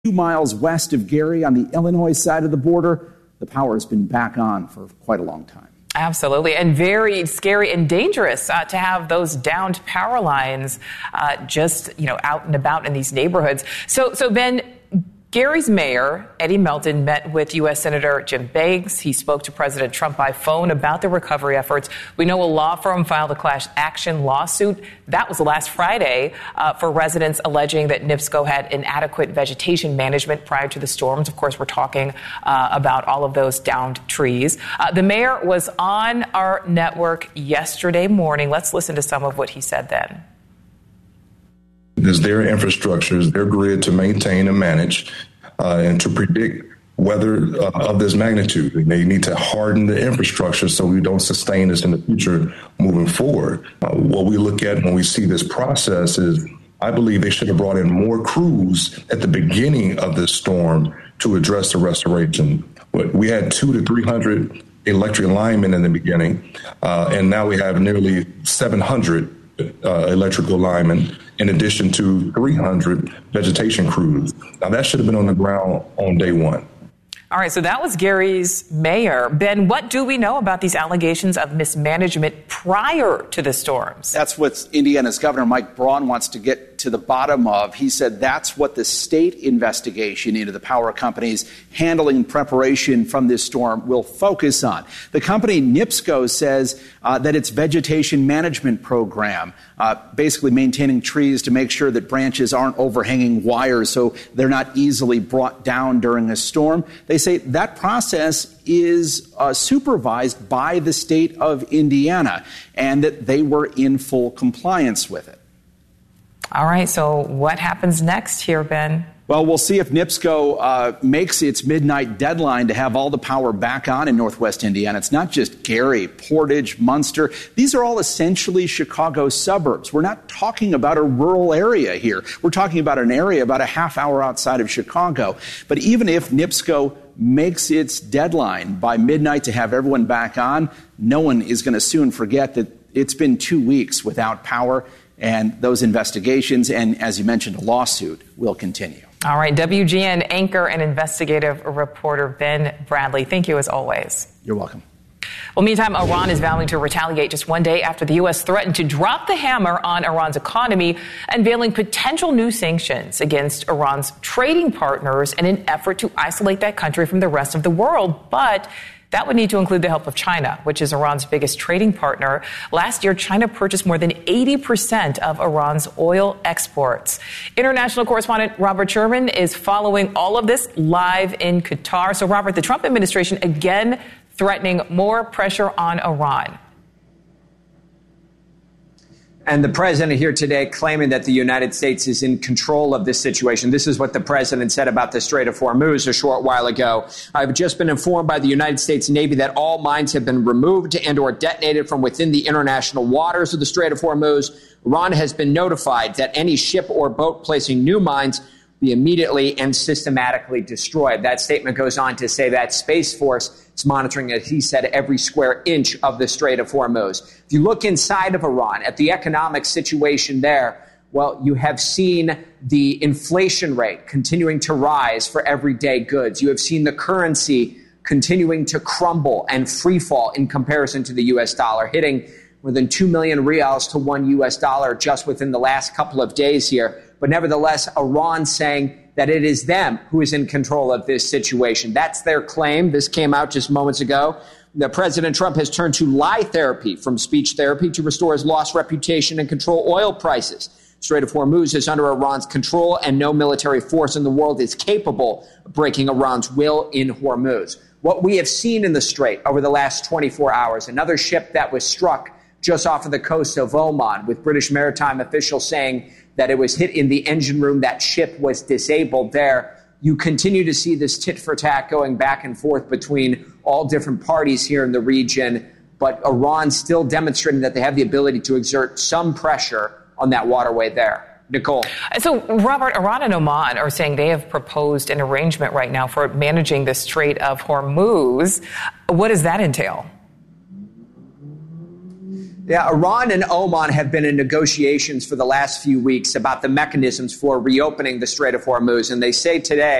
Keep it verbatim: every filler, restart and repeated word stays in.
Two miles west of Gary on the Illinois side of the border, the power has been back on for quite a long time. Absolutely, and very scary and dangerous uh, to have those downed power lines uh, just, you know, out and about in these neighborhoods. So, so Ben, Gary's mayor, Eddie Melton, met with U S Senator Jim Banks. He spoke to President Trump by phone about the recovery efforts. We know a law firm filed a class action lawsuit. That was last Friday uh, for residents alleging that NIPSCO had inadequate vegetation management prior to the storms. Of course, we're talking uh, about all of those downed trees. Uh, the mayor was on our network yesterday morning. Let's listen to some of what he said then. It's their infrastructure, it's their grid to maintain and manage uh, and to predict weather uh, of this magnitude. They need to harden the infrastructure so we don't sustain this in the future moving forward. Uh, what we look at when we see this process is I believe they should have brought in more crews at the beginning of this storm to address the restoration. But we had two to three hundred electric linemen in the beginning, uh, and now we have nearly seven hundred uh, electrical linemen, in addition to three hundred vegetation crews. Now, that should have been on the ground on day one. All right, so that was Gary's mayor. Ben, what do we know about these allegations of mismanagement prior to the storms? That's what Indiana's Governor Mike Braun wants to get to the bottom of. He said that's what the state investigation into the power companies handling preparation from this storm will focus on. The company NIPSCO says uh, that its vegetation management program, uh, basically maintaining trees to make sure that branches aren't overhanging wires so they're not easily brought down during a storm. They say that process is uh, supervised by the state of Indiana and that they were in full compliance with it. All right, so what happens next here, Ben? Well, we'll see if NIPSCO uh, makes its midnight deadline to have all the power back on in northwest Indiana. It's not just Gary, Portage, Munster. These are all essentially Chicago suburbs. We're not talking about a rural area here. We're talking about an area about a half hour outside of Chicago. But even if NIPSCO makes its deadline by midnight to have everyone back on, no one is going to soon forget that it's been two weeks without power. And those investigations and, as you mentioned, a lawsuit will continue. All right. W G N anchor and investigative reporter Ben Bradley, thank you as always. You're welcome. Well, meantime, Iran is vowing to retaliate just one day after the U S threatened to drop the hammer on Iran's economy, unveiling potential new sanctions against Iran's trading partners in an effort to isolate that country from the rest of the world. But that would need to include the help of China, which is Iran's biggest trading partner. Last year, China purchased more than eighty percent of Iran's oil exports. International correspondent Robert Sherman is following all of this live in Qatar. So, Robert, the Trump administration again threatening more pressure on Iran. And the president here today claiming that the United States is in control of this situation. This is what the president said about the Strait of Hormuz a short while ago. I've just been informed by the United States Navy that all mines have been removed and or detonated from within the international waters of the Strait of Hormuz. Iran has been notified that any ship or boat placing new mines be immediately and systematically destroyed. That statement goes on to say that Space Force is monitoring, as he said, every square inch of the Strait of Hormuz. If you look inside of Iran at the economic situation there, well, you have seen the inflation rate continuing to rise for everyday goods. You have seen the currency continuing to crumble and free fall in comparison to the U S dollar, hitting more than two million reals to one U S dollar just within the last couple of days here. But nevertheless, Iran saying that it is them who is in control of this situation. That's their claim. This came out just moments ago. The President Trump has turned to lie therapy from speech therapy to restore his lost reputation and control oil prices. Strait of Hormuz is under Iran's control, and no military force in the world is capable of breaking Iran's will in Hormuz. What we have seen in the Strait over the last twenty-four hours, another ship that was struck just off of the coast of Oman, with British maritime officials saying that it was hit in the engine room, that ship was disabled there. You continue to see this tit for tat going back and forth between all different parties here in the region, but Iran still demonstrating that they have the ability to exert some pressure on that waterway there. Nicole. So, Robert, Iran and Oman are saying they have proposed an arrangement right now for managing the Strait of Hormuz. What does that entail? Yeah, Iran and Oman have been in negotiations for the last few weeks about the mechanisms for reopening the Strait of Hormuz. And they say today